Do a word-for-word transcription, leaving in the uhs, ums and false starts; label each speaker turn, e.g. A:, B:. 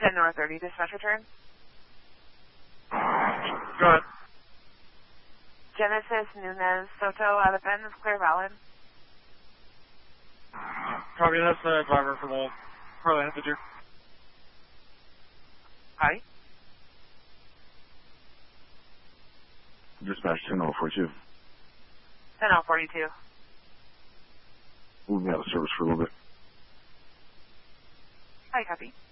A: ten North thirty, dispatch return.
B: Go ahead.
A: Genesis Nunez Soto out of Bend, Clear Valley.
B: Copy, that's the driver for the Harley Integer.
A: Hi.
C: Dispatch ten oh forty-two.
A: ten oh forty-two.
C: We'll be out of service for a little bit.
A: Hi, copy.